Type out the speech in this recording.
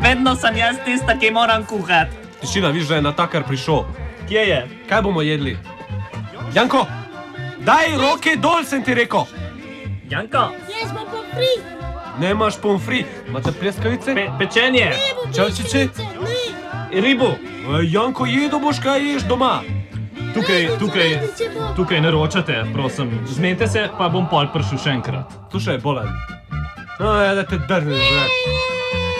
Vedno sem jaz tista, ki moram kuhati. Tišina, viš, da je natakar prišel. Kje je? Kaj bomo jedli? Janko, daj roke dol, sem ti rekel. Janko? Jaz bom pomfrit. Nemaš pomfrit. Imate pleskavice? Pečenje. Čavčiče? Ribu. Janko, jedo boš, kaj ješ doma. Tukaj ne ročate, prosim. Zmenite se, pa bom pol prišel še enkrat. Slušaj, bolan. No, da te drneš, že.